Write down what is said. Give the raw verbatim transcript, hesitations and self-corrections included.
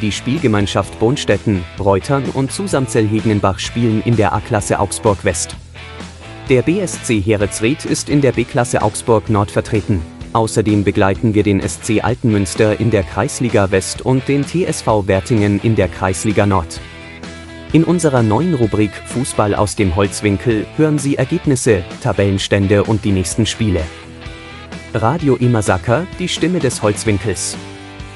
die Spielgemeinschaft Bonstetten, Reutern und Zusamzell-Hegenenbach spielen in der A-Klasse Augsburg West. Der B S C Heeretsried ist in der B-Klasse Augsburg Nord vertreten. Außerdem begleiten wir den S C Altenmünster in der Kreisliga West und den T S V Wertingen in der Kreisliga Nord. In unserer neuen Rubrik Fußball aus dem Holzwinkel hören Sie Ergebnisse, Tabellenstände und die nächsten Spiele. Radio Imasaka, die Stimme des Holzwinkels.